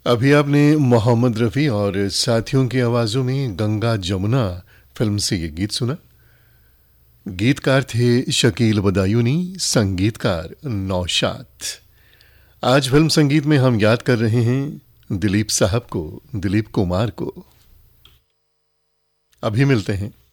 अभी आपने मोहम्मद रफ़ी और साथियों की आवाज़ों में गंगा जमुना फिल्म से ये गीत सुना। गीतकार थे शकील बदायूनी, संगीतकार नौशाद। आज फिल्म संगीत में हम याद कर रहे हैं दिलीप साहब को, दिलीप कुमार को। अभी मिलते हैं